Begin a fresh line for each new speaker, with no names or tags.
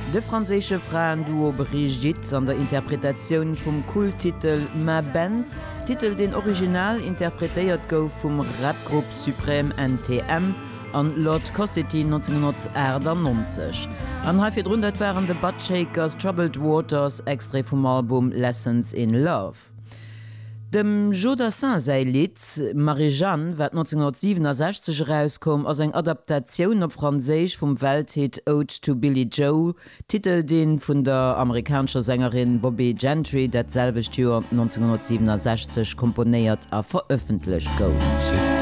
De franzésche Frauenduo Brigitte an der Interpretation vum Kulttitel Ma Benz, Titel den original interpretéiert gouf vum Rapgrupp Supreme NTM an Lord Cossity 1990. An ha fir rundet waren de Buttshakers Troubled Waters extré vum Album Lessons in Love. Dem Jodassin sei Lied Marie-Jeanne wat 1967 rauskom ass eng Adaptatioun op Franzésisch vum Welthit Ode to Billy Joe, Titel den vun der amerikanischer Sängerin Bobby Gentry dat selve Jahr 1967 komponéiert a veröffentlicht gouf.